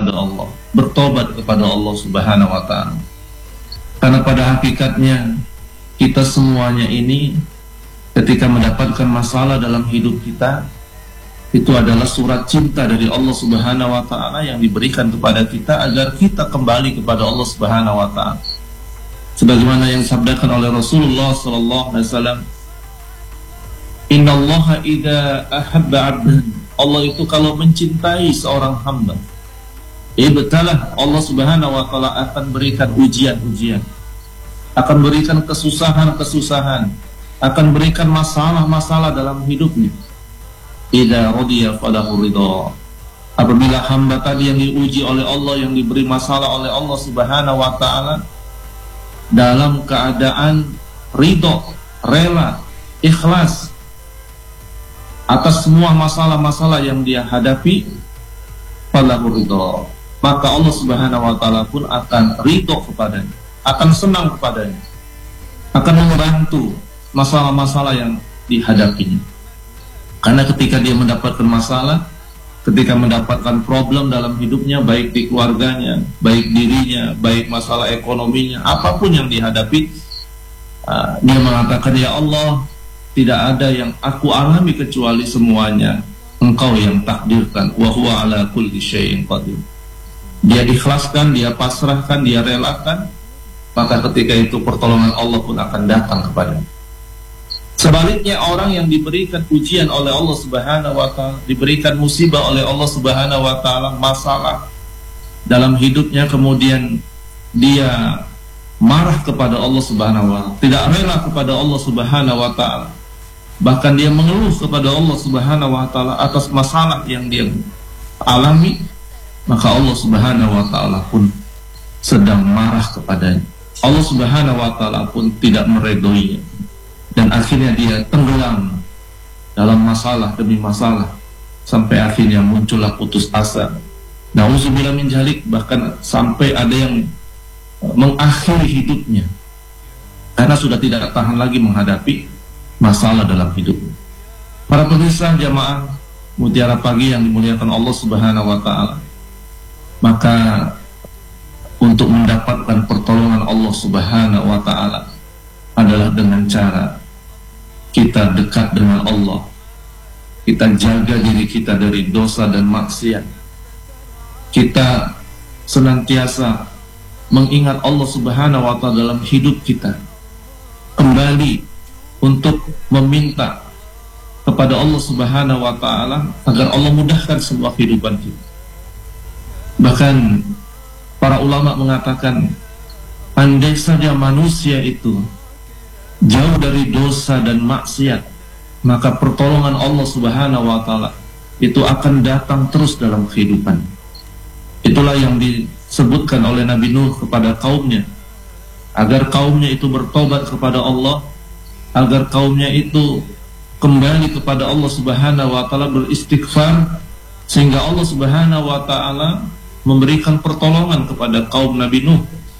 kepada Allah, bertobat kepada Allah Subhanahu wa ta'ala. Karena pada hakikatnya kita semuanya ini ketika mendapatkan masalah dalam hidup kita, itu adalah surat cinta dari Allah Subhanahu wa ta'ala yang diberikan kepada kita agar kita kembali kepada Allah Subhanahu wa ta'ala. Sebagaimana yang disabdakan oleh Rasulullah sallallahu alaihi wasallam, "Innallaha idza ahabba 'abdan." Allah itu kalau mencintai seorang hamba, ibtalah, Allah Subhanahu wa ta'ala akan berikan ujian-ujian, akan berikan kesusahan-kesusahan, akan berikan masalah-masalah dalam hidupnya. Idza radiya falahu ridha. Apabila hamba tadi yang diuji oleh Allah, yang diberi masalah oleh Allah Subhanahu wa ta'ala, dalam keadaan ridho, rela, ikhlas atas semua masalah-masalah yang dia hadapi, falahu ridha, maka Allah Subhanahu wa ta'ala pun akan ridho kepadanya, akan senang kepadanya, akan membantu masalah-masalah yang dihadapinya. Karena ketika dia mendapatkan masalah, ketika mendapatkan problem dalam hidupnya, baik di keluarganya, baik dirinya, baik masalah ekonominya, apapun yang dihadapi, dia mengatakan, "Ya Allah, tidak ada yang aku alami kecuali semuanya Engkau yang takdirkan, wa huwa ala kulli syai'in qadir." Dia ikhlaskan, dia pasrahkan, dia relakan, maka ketika itu pertolongan Allah pun akan datang kepadanya. Sebaliknya, orang yang diberikan ujian oleh Allah Subhanahu wa ta'ala, diberikan musibah oleh Allah Subhanahu wa ta'ala, masalah dalam hidupnya, kemudian dia marah kepada Allah Subhanahu wa ta'ala, tidak rela kepada Allah Subhanahu wa ta'ala, bahkan dia mengeluh kepada Allah Subhanahu wa ta'ala atas masalah yang dia alami, maka Allah Subhanahu wa ta'ala pun sedang marah kepadanya. Allah Subhanahu wa ta'ala pun tidak meredhoinya, dan akhirnya dia tenggelam dalam masalah demi masalah, sampai akhirnya muncullah putus asa. Nauzubillah min dzalik, bahkan sampai ada yang mengakhiri hidupnya karena sudah tidak tahan lagi menghadapi masalah dalam hidupnya. Para pemirsa jamaah Mutiara Pagi yang dimuliakan Allah Subhanahu wa ta'ala, maka untuk mendapatkan pertolongan Allah Subhanahu wa ta'ala adalah dengan cara kita dekat dengan Allah, kita jaga diri kita dari dosa dan maksiat, kita senantiasa mengingat Allah Subhanahu wa ta'ala dalam hidup kita, kembali untuk meminta kepada Allah Subhanahu wa ta'ala agar Allah mudahkan semua kehidupan kita. Bahkan para ulama mengatakan, andai saja manusia itu jauh dari dosa dan maksiat, maka pertolongan Allah Subhanahu wa ta'ala itu akan datang terus dalam kehidupan. Itulah yang disebutkan oleh Nabi Nuh kepada kaumnya, agar kaumnya itu bertobat kepada Allah, agar kaumnya itu kembali kepada Allah Subhanahu wa ta'ala, beristighfar, sehingga Allah Subhanahu wa ta'ala memberikan pertolongan kepada kaum Nabi Nuh.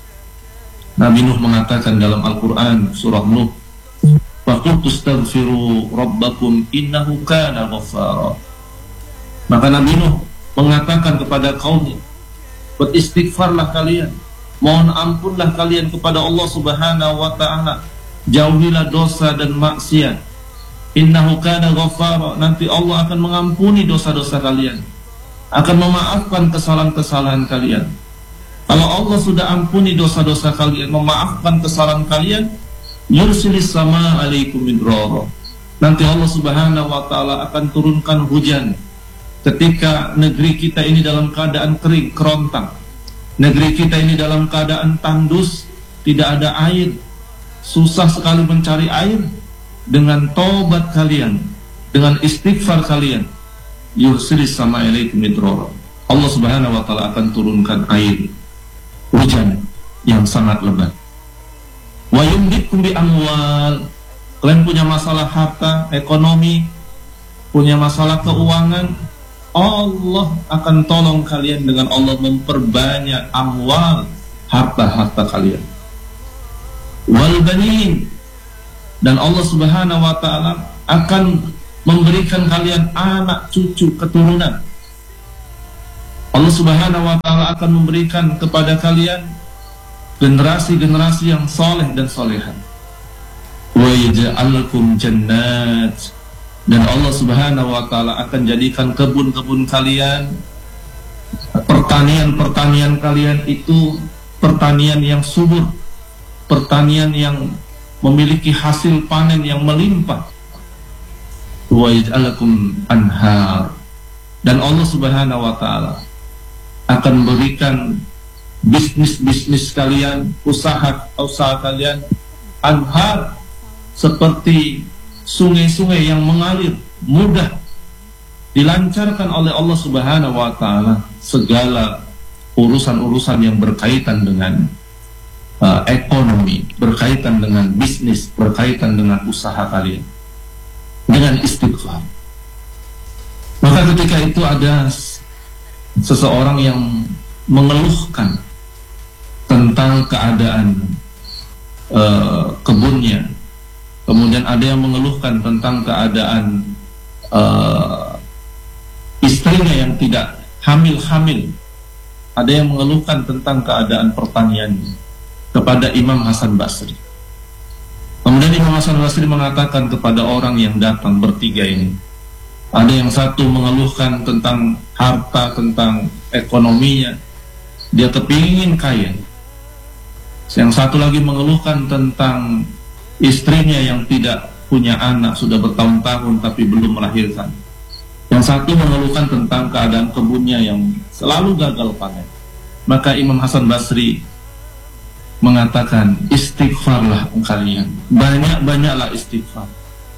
Nabi Nuh mengatakan dalam Al-Quran surah Nuh, "Faqultu astaghfiru rabbakum innahu kana ghaffara." Maka Nabi Nuh mengatakan kepada kaumnya, beristighfarlah kalian, mohon ampunlah kalian kepada Allah Subhanahu wa ta'ala, jauhilah dosa dan maksiat. Innahu kana ghaffara, nanti Allah akan mengampuni dosa-dosa kalian, akan memaafkan kesalahan-kesalahan kalian. Kalau Allah sudah ampuni dosa-dosa kalian, memaafkan kesalahan kalian, yursilis sama alaikum midrara, nanti Allah Subhanahu wa ta'ala akan turunkan hujan. Ketika negeri kita ini dalam keadaan kering, kerontang, negeri kita ini dalam keadaan tandus, tidak ada air, susah sekali mencari air, dengan taubat kalian, dengan istighfar kalian, yursilis sama alaikum midrara, Allah Subhanahu wa ta'ala akan turunkan air, hujan yang sangat lebat. Wa yumdikum bi amwal, kalian punya masalah harta, ekonomi, punya masalah keuangan, Allah akan tolong kalian dengan Allah memperbanyak amwal, harta-harta kalian. Wal banin, dan Allah Subhanahu wa ta'ala akan memberikan kalian anak cucu keturunan. Allah Subhanahu wa taala akan memberikan kepada kalian generasi-generasi yang soleh dan soleha. Wa yaj'al lakum jannat, dan Allah Subhanahu wa taala akan jadikan kebun-kebun kalian, pertanian kalian itu pertanian yang subur, pertanian yang memiliki hasil panen yang melimpah. Wa yaj'al lakum anhar, dan Allah Subhanahu wa taala akan berikan bisnis kalian, usaha kalian, anhar, seperti sungai-sungai yang mengalir, mudah dilancarkan oleh Allah Subhanahu wa taala segala urusan-urusan yang berkaitan dengan ekonomi, berkaitan dengan bisnis, berkaitan dengan usaha kalian, dengan istighfar. Maka ketika itu ada seseorang yang mengeluhkan tentang keadaan kebunnya, kemudian ada yang mengeluhkan tentang keadaan istrinya yang tidak hamil, ada yang mengeluhkan tentang keadaan pertaniannya kepada Imam Hasan Basri. Kemudian Imam Hasan Basri mengatakan kepada orang yang datang bertiga ini, ada yang satu mengeluhkan tentang harta, tentang ekonominya, dia kepingin kaya. Yang satu lagi mengeluhkan tentang istrinya yang tidak punya anak, sudah bertahun-tahun tapi belum melahirkan. Yang satu mengeluhkan tentang keadaan kebunnya yang selalu gagal panen. Maka Imam Hasan Basri mengatakan, istighfarlah kalian, banyak-banyaklah istighfar.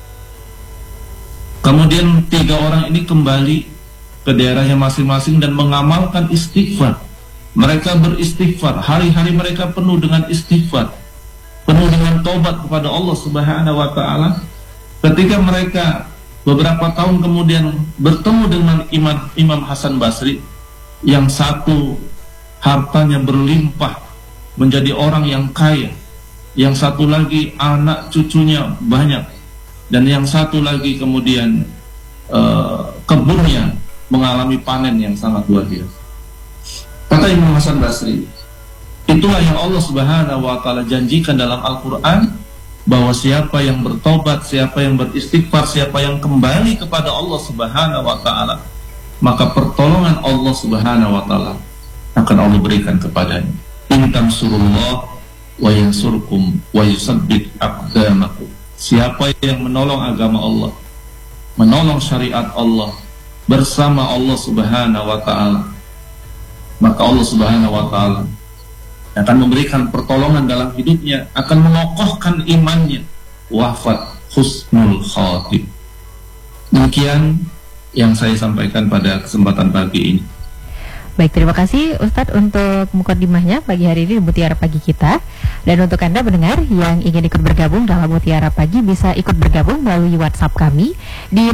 Kemudian tiga orang ini kembali ke daerahnya masing-masing dan mengamalkan istighfar. Mereka beristighfar, hari-hari mereka penuh dengan istighfar, penuh dengan taubat kepada Allah Subhanahu wa taala. Ketika mereka beberapa tahun kemudian bertemu dengan Imam Hasan Basri, yang satu hartanya berlimpah, menjadi orang yang kaya, yang satu lagi anak cucunya banyak, dan yang satu lagi kemudian kebunnya mengalami panen yang sangat luar biasa. Kata Imam Hasan Basri, itulah yang Allah Subhanahu wa taala janjikan dalam Al-Quran, bahwa siapa yang bertobat, siapa yang beristighfar, siapa yang kembali kepada Allah Subhanahu wa taala, maka pertolongan Allah Subhanahu wa taala akan Allah berikan kepadanya. In tansurullah wa yansurkum wa yusabbit aqdamakum. Siapa yang menolong agama Allah, menolong syariat Allah bersama Allah Subhanahu wa taala, maka Allah Subhanahu wa taala akan memberikan pertolongan dalam hidupnya, akan mengokohkan imannya, wafat husnul khatim. Demikian yang saya sampaikan pada kesempatan pagi ini. Baik, terima kasih Ustadz untuk mukadimahnya pagi hari ini di Mutiara Pagi kita. Dan untuk Anda pendengar yang ingin ikut bergabung dalam Mutiara Pagi, bisa ikut bergabung melalui WhatsApp kami di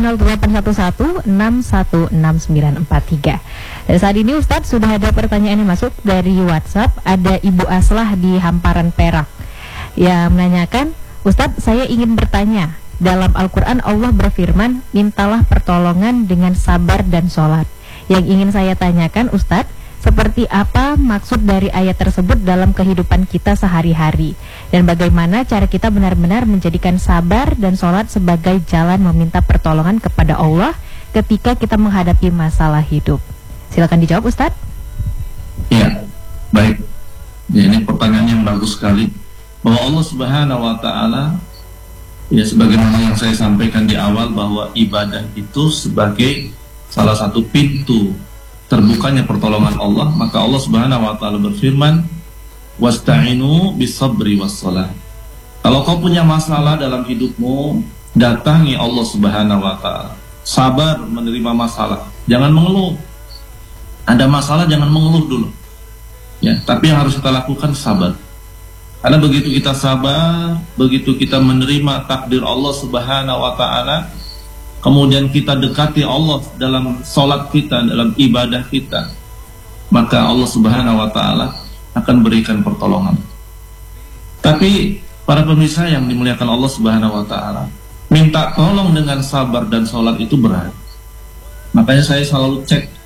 0811616943. Dan saat ini Ustadz sudah ada pertanyaan yang masuk dari WhatsApp. Ada Ibu Aslah di Hamparan Perak yang menanyakan, Ustadz, saya ingin bertanya, dalam Al-Quran Allah berfirman, mintalah pertolongan dengan sabar dan sholat. Yang ingin saya tanyakan Ustadz, seperti apa maksud dari ayat tersebut dalam kehidupan kita sehari-hari, dan bagaimana cara kita benar-benar menjadikan sabar dan sholat sebagai jalan meminta pertolongan kepada Allah ketika kita menghadapi masalah hidup. Silakan dijawab Ustadz. Ya, baik. Ya, ini pertanyaan yang bagus sekali, bahwa Allah Subhanahu wa taala, ya sebagaimana yang saya sampaikan di awal, bahwa ibadah itu sebagai salah satu pintu terbukanya pertolongan Allah. Maka Allah Subhanahu wa taala berfirman, wasta'inu bisabri wassalah. Kalau kau punya masalah dalam hidupmu, datangi Allah Subhanahu wa taala. Sabar menerima masalah, jangan mengeluh. Ada masalah jangan mengeluh dulu. Ya, tapi yang harus kita lakukan sabar. Karena begitu kita sabar, begitu kita menerima takdir Allah Subhanahu wa taala, kemudian kita dekati Allah dalam sholat kita, dalam ibadah kita, maka Allah Subhanahu wa ta'ala akan berikan pertolongan. Tapi para pemirsa yang dimuliakan Allah Subhanahu wa ta'ala, minta tolong dengan sabar dan sholat itu berat. Makanya saya selalu cek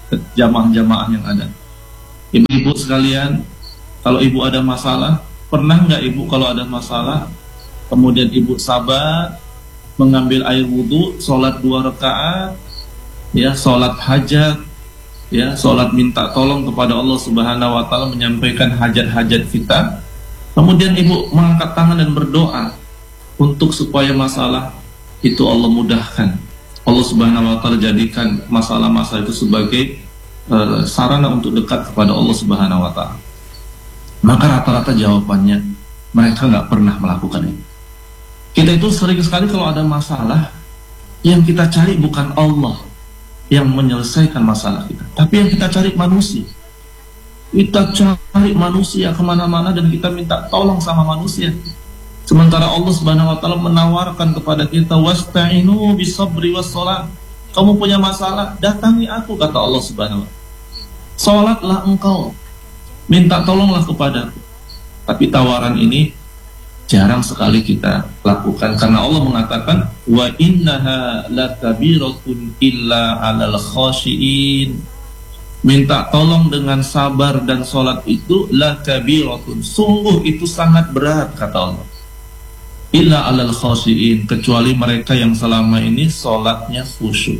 jamaah-jamaah yang ada. Ibu-ibu sekalian, kalau ibu ada masalah, pernah nggak ibu kalau ada masalah, kemudian ibu sabar, mengambil air wudhu, sholat 2 rakaat, ya, sholat hajat, ya, sholat minta tolong kepada Allah Subhanahu Wa Taala, menyampaikan hajat-hajat kita, kemudian ibu mengangkat tangan dan berdoa untuk supaya masalah itu Allah mudahkan. Allah Subhanahu Wa Taala jadikan masalah-masalah itu sebagai sarana untuk dekat kepada Allah Subhanahu Wa Taala. Maka rata-rata jawabannya mereka nggak pernah melakukan ini. Kita itu sering sekali kalau ada masalah, yang kita cari bukan Allah yang menyelesaikan masalah kita, tapi yang kita cari manusia. Kita cari manusia kemana-mana dan kita minta tolong sama manusia. Sementara Allah Subhanahu Wa Taala menawarkan kepada kita, wasta'inu bisabri wassalah. Kamu punya masalah, datangi aku, kata Allah Subhanahu Wa Taala. Salatlah engkau, minta tolonglah kepadaku. Tapi tawaran ini jarang sekali kita lakukan, karena Allah mengatakan, wa innaha lakabiratun illa 'alal khashiin. Minta tolong dengan sabar dan salat itu lakabiratun, sungguh itu sangat berat, kata Allah. Illa 'alal khashiin, kecuali mereka yang selama ini salatnya khusyuk.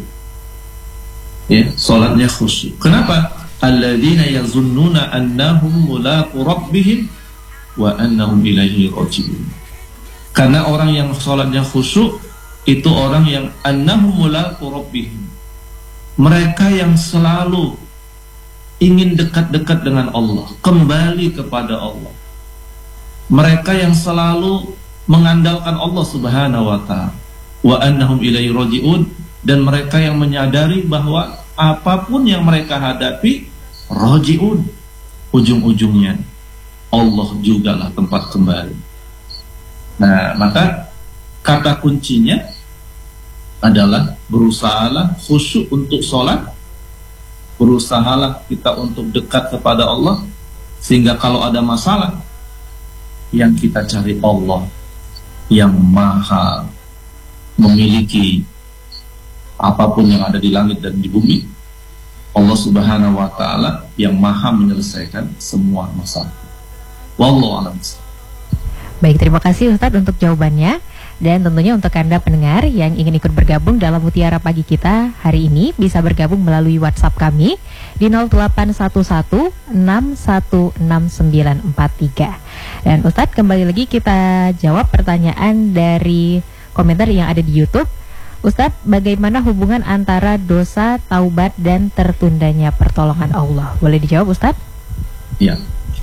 Ya, salatnya khusyuk. Kenapa? Alladzina yazunnuna annahum mulaqu rabbihim wa annahum ilaihi raji'un. Karena orang yang salatnya khusyuk itu orang yang annahum mulaqu rabbihim. Mereka yang selalu ingin dekat-dekat dengan Allah, kembali kepada Allah. Mereka yang selalu mengandalkan Allah Subhanahu Wa Ta'ala. Wa annahum ilaihi raji'un, dan mereka yang menyadari bahwa apapun yang mereka hadapi, raji'un, ujung-ujungnya Allah jugalah tempat kembali. Nah, maka kata kuncinya adalah berusahalah khusyuk untuk sholat, berusahalah kita untuk dekat kepada Allah, sehingga kalau ada masalah, yang kita cari Allah yang maha memiliki apapun yang ada di langit dan di bumi. Allah Subhanahu Wa Ta'ala yang maha menyelesaikan semua masalah. Wallahu a'lam. Baik, terima kasih Ustadz untuk jawabannya. Dan tentunya untuk Anda pendengar yang ingin ikut bergabung dalam Mutiara Pagi kita hari ini, bisa bergabung melalui WhatsApp kami di 0811616943. Dan Ustadz, kembali lagi kita jawab pertanyaan dari komentar yang ada di YouTube. Ustadz, bagaimana hubungan antara dosa, taubat, dan tertundanya pertolongan Allah? Boleh dijawab, Ustadz? Ya.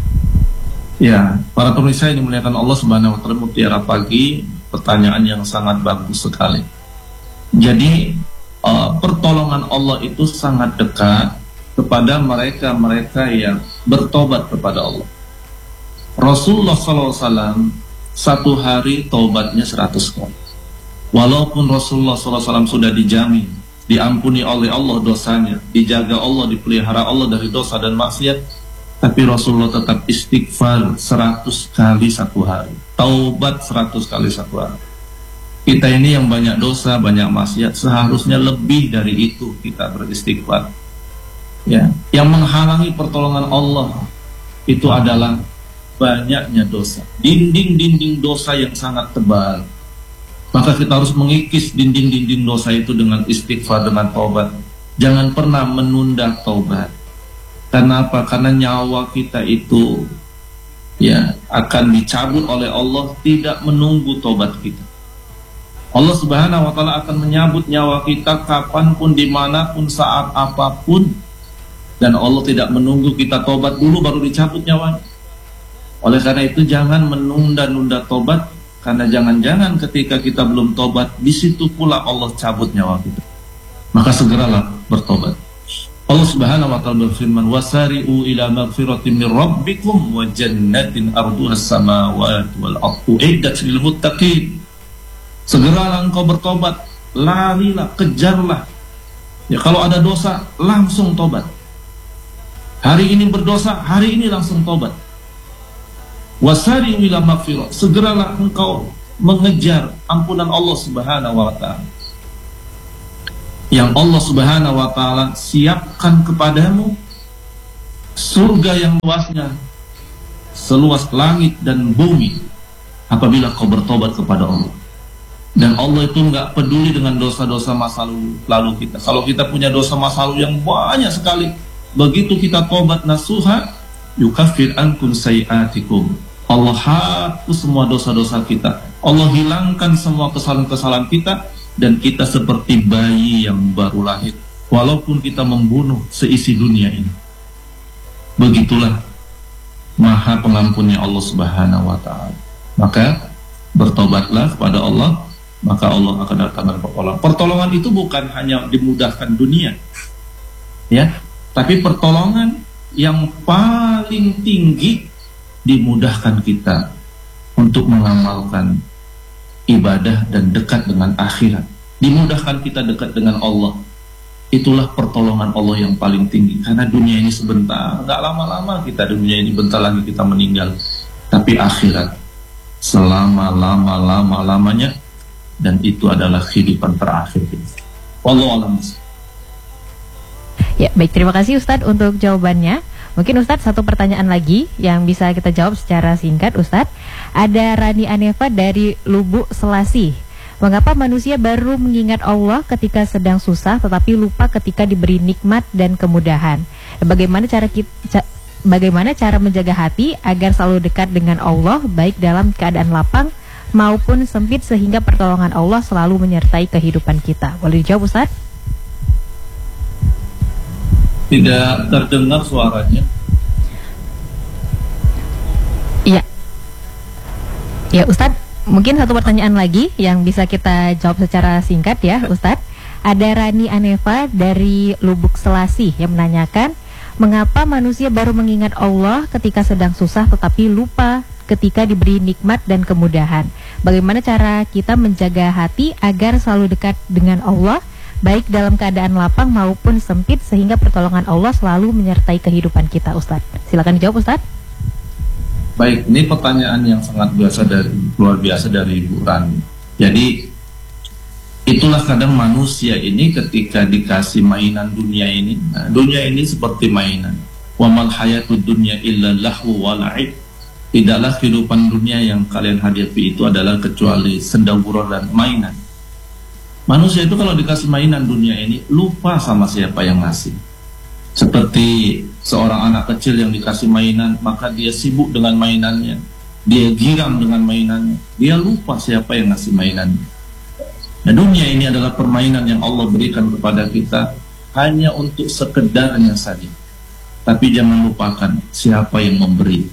Ya, para pemirsa yang dimuliakan Allah Subhanahu Wa Ta'ala, Mutiara Pagi, pertanyaan yang sangat bagus sekali. Jadi, pertolongan Allah itu sangat dekat kepada mereka-mereka yang bertobat kepada Allah. Rasulullah SAW satu hari taubatnya 100 kali. Walaupun Rasulullah SAW sudah dijamin, diampuni oleh Allah dosanya, dijaga Allah, dipelihara Allah dari dosa dan maksiat, tapi Rasulullah tetap istighfar 100 kali satu hari, taubat 100 kali satu hari. Kita ini yang banyak dosa, banyak maksiat, seharusnya lebih dari itu kita beristighfar. Ya, yang menghalangi pertolongan Allah itu adalah banyaknya dosa, dinding-dinding dosa yang sangat tebal. Maka kita harus mengikis dinding-dinding dosa itu dengan istighfar, dengan taubat. Jangan pernah menunda taubat. Karena apa? Karena nyawa kita itu ya akan dicabut oleh Allah, tidak menunggu taubat kita. Allah Subhanahu Wa Ta'ala akan menyabut nyawa kita kapanpun, dimanapun, saat apapun. Dan Allah tidak menunggu kita taubat dulu baru dicabut nyawanya. Oleh karena itu jangan menunda-nunda taubat, karena jangan-jangan ketika kita belum tobat, di situ pula Allah cabut nyawa kita. Maka segeralah bertobat. Allah Subhanahu Wa Ta'ala berfirman, wasari'u ila maghfiratin min rabbikum wa jannatin arduha as-samawati wal ardu uiddat lil muttaqin. Segeralah engkau bertobat, larilah, kejarlah. Ya, kalau ada dosa langsung tobat. Hari ini berdosa, hari ini langsung tobat. Wasari'u ila maghfirah, segeralah engkau mengejar ampunan Allah Subhanahu Wa Ta'ala. yang Allah Subhanahu wa taala siapkan kepadamu surga yang luasnya seluas langit dan bumi apabila kau bertobat kepada Allah. Dan Allah itu nggak peduli dengan dosa-dosa masa lalu kita. Kalau kita punya dosa masa lalu yang banyak sekali, begitu kita tobat nasuha, yukaffir ankum sayiatikum. Allah hapus semua dosa-dosa kita. Allah hilangkan semua kesalahan-kesalahan kita, dan kita seperti bayi yang baru lahir, walaupun kita membunuh seisi dunia ini. Begitulah Maha Pengampunnya Allah Subhanahu wa taala. Maka bertobatlah kepada Allah, maka Allah akan datangkan pertolongan. Pertolongan itu bukan hanya dimudahkan dunia, ya, tapi pertolongan yang paling tinggi dimudahkan kita untuk mengamalkan ibadah dan dekat dengan akhirat. Dimudahkan kita dekat dengan Allah. Itulah pertolongan Allah yang paling tinggi. Karena dunia ini sebentar, nggak lama-lama kita dunia ini, bentar lagi kita meninggal. Tapi akhirat selama-lamanya, dan itu adalah kehidupan terakhir kita. Wallahu a'lam. Ya, baik, terima kasih Ustadz untuk jawabannya. Mungkin Ustadz satu pertanyaan lagi yang bisa kita jawab secara singkat, Ustadz. Ada Rani Aneva dari Lubuk Selasi. Mengapa manusia baru mengingat Allah ketika sedang susah tetapi lupa ketika diberi nikmat dan kemudahan? Bagaimana cara menjaga hati agar selalu dekat dengan Allah, baik dalam keadaan lapang maupun sempit, sehingga pertolongan Allah selalu menyertai kehidupan kita? Boleh dijawab, Ustaz? Tidak terdengar suaranya. Iya. Ya, Ustaz, mungkin satu pertanyaan lagi yang bisa kita jawab secara singkat ya, Ustaz. Ada Rani Aneva dari Lubuk Selasi yang menanyakan, mengapa manusia baru mengingat Allah ketika sedang susah tetapi lupa ketika diberi nikmat dan kemudahan? Bagaimana cara kita menjaga hati agar selalu dekat dengan Allah, baik dalam keadaan lapang maupun sempit, sehingga pertolongan Allah selalu menyertai kehidupan kita, Ustaz? Silakan dijawab, Ustaz. Baik, ini pertanyaan yang sangat luar biasa dari Ibu Rani. Jadi itulah kadang manusia ini ketika dikasih mainan dunia ini. Nah, dunia ini seperti mainan. Wa mal hayatud dunya illa lahu wa la'ib. Tidaklah kehidupan dunia yang kalian hadapi itu adalah kecuali senda gurau dan mainan. Manusia itu kalau dikasih mainan dunia ini lupa sama siapa yang ngasih. Seperti seorang anak kecil yang dikasih mainan, maka dia sibuk dengan mainannya, dia giram dengan mainannya, dia lupa siapa yang ngasih mainannya. Nah, dunia ini adalah permainan yang Allah berikan kepada kita hanya untuk sekedarnya saja. Tapi jangan lupakan siapa yang memberi.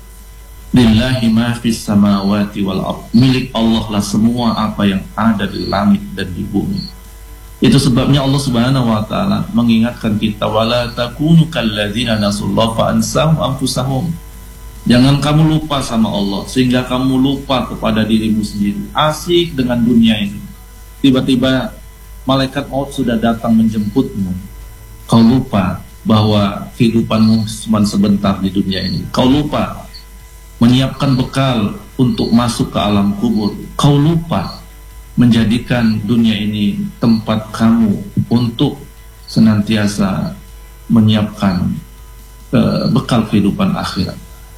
Lillahi ma fis samawati wal ardh. Milik Allah lah semua apa yang ada di langit dan di bumi. Itu sebabnya Allah Subhanahu wa taala mengingatkan kita, wala takunu kalladzina nasullah fa ansahum anfusahum. Jangan kamu lupa sama Allah sehingga kamu lupa kepada dirimu sendiri. Asik dengan dunia ini. Tiba-tiba malaikat maut sudah datang menjemputmu. Kau lupa bahwa kehidupanmu cuma sebentar di dunia ini. Kau lupa menyiapkan bekal untuk masuk ke alam kubur. Kau lupa menjadikan dunia ini tempat kamu untuk senantiasa menyiapkan bekal kehidupan akhirat.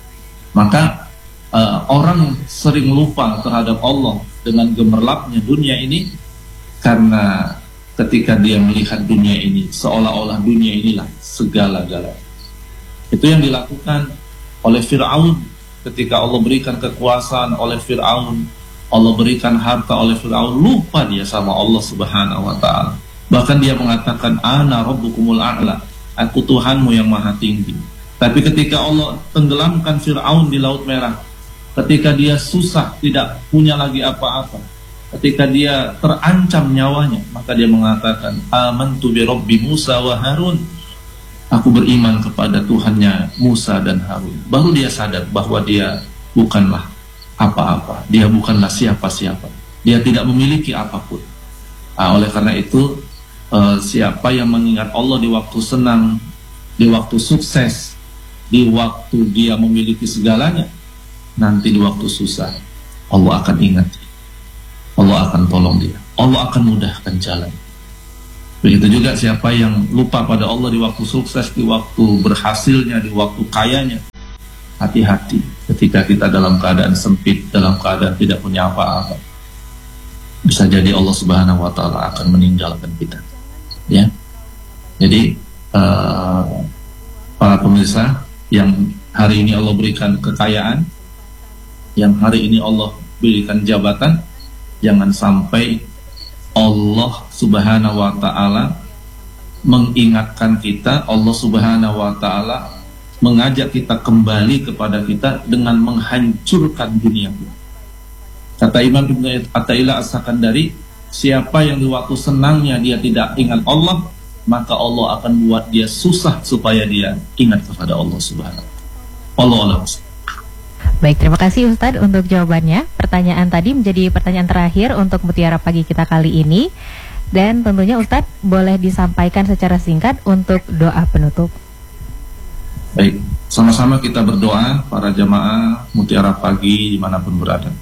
Maka orang sering lupa terhadap Allah dengan gemerlapnya dunia ini, karena ketika dia melihat dunia ini seolah-olah dunia inilah segala-gala. Itu yang dilakukan oleh Fir'aun ketika Allah berikan kekuasaan oleh Fir'aun, Allah berikan harta oleh Fir'aun, lupa dia sama Allah Subhanahu wa ta'ala. Bahkan dia mengatakan, ana rabbukumul a'la, aku Tuhanmu yang maha tinggi. Tapi ketika Allah tenggelamkan Fir'aun di Laut Merah, ketika dia susah, tidak punya lagi apa-apa, ketika dia terancam nyawanya, maka dia mengatakan, amantu bi rabbi Musa wa Harun, aku beriman kepada Tuhannya Musa dan Harun. Baru dia sadar bahwa dia bukanlah apa-apa, dia bukanlah siapa-siapa, dia tidak memiliki apapun. Oleh karena itu, siapa yang mengingat Allah di waktu senang, di waktu sukses, di waktu dia memiliki segalanya, nanti di waktu susah Allah akan ingat, Allah akan tolong dia, Allah akan mudahkan jalan. Begitu juga siapa yang lupa pada Allah di waktu sukses, di waktu berhasilnya, di waktu kayanya. Hati-hati ketika kita dalam keadaan sempit, dalam keadaan tidak punya apa-apa. Bisa jadi Allah Subhanahu wa Ta'ala akan meninggalkan kita. Ya. Jadi para pemirsa yang hari ini Allah berikan kekayaan, yang hari ini Allah berikan jabatan, jangan sampai Allah Subhanahu wa Ta'ala mengingatkan kita, Allah Subhanahu wa Ta'ala mengajak kita kembali kepada kita dengan menghancurkan dunia. Kata Imam Ibnu Athaillah As-Sakandari, siapa yang di waktu senangnya dia tidak ingat Allah, maka Allah akan buat dia susah supaya dia ingat kepada Allah Subhanahu wa Ta'ala. Allah. Baik, terima kasih Ustadz untuk jawabannya. Pertanyaan tadi menjadi pertanyaan terakhir untuk Mutiara Pagi kita kali ini. Dan tentunya Ustadz boleh disampaikan secara singkat untuk doa penutup. Baik, sama-sama kita berdoa para jamaah Mutiara Pagi dimanapun berada.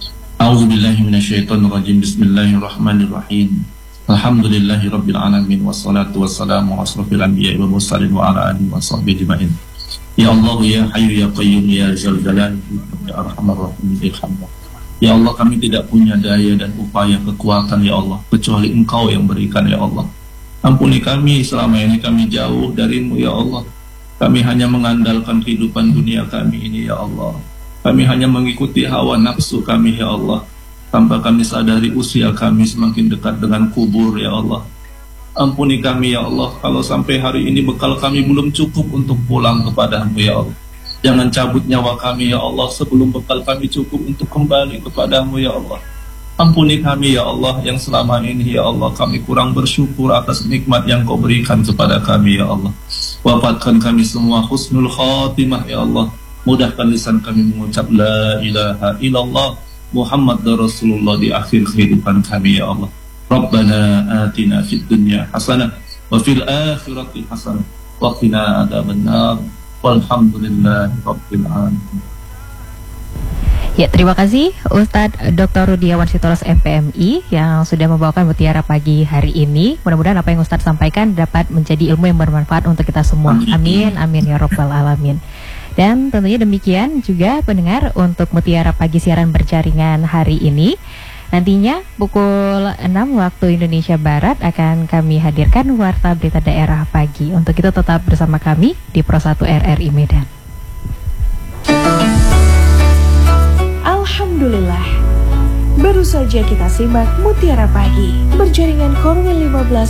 A'udzubillahiminasyaitonirrajim. Bismillahirrahmanirrahim. Alhamdulillahirabbil alamin wassalatu wassalamu ala asrofil anbiya'i wal mursalin wa ala alihi washabbihi ajmain. Ya Allah, ya Hayyu ya Qayyum ya Dzal Jalali ya Arhamar Rahimin. Ya Allah, kami tidak punya daya dan upaya kekuatan ya Allah kecuali Engkau yang berikan ya Allah. Ampuni kami selama ini kami jauh darimu ya Allah. Kami hanya mengandalkan kehidupan dunia kami ini ya Allah. Kami hanya mengikuti hawa nafsu kami ya Allah, tanpa kami sadari usia kami semakin dekat dengan kubur ya Allah. Ampuni kami ya Allah, kalau sampai hari ini bekal kami belum cukup untuk pulang kepadamu ya Allah. Jangan cabut nyawa kami ya Allah sebelum bekal kami cukup untuk kembali kepadamu ya Allah. Ampuni kami ya Allah yang selama ini ya Allah kami kurang bersyukur atas nikmat yang Kau berikan kepada kami ya Allah. Wafatkan kami semua husnul khatimah ya Allah. Mudahkan lisan kami mengucap la ilaha illallah Muhammad Rasulullah di akhir kehidupan kami ya Allah. Rabbana atina fid dunya hasanah wa fil akhirati hasanah wa qina adzabannar. Walhamdulillahi rabbil alamin. Ya, terima kasih Ustadz Dr. Rudiawan Sitoros MPMI yang sudah membawakan Mutiara Pagi hari ini. Mudah-mudahan apa yang Ustadz sampaikan dapat menjadi ilmu yang bermanfaat untuk kita semua. Amin, amin ya rabbal alamin. Dan tentunya demikian juga pendengar untuk Mutiara Pagi siaran berjaringan hari ini. Nantinya pukul 6 waktu Indonesia Barat akan kami hadirkan Warta Berita Daerah Pagi. Untuk itu tetap bersama kami di Pro 1 RRI Medan. Alhamdulillah, baru saja kita simak Mutiara Pagi berjaringan Korwil 15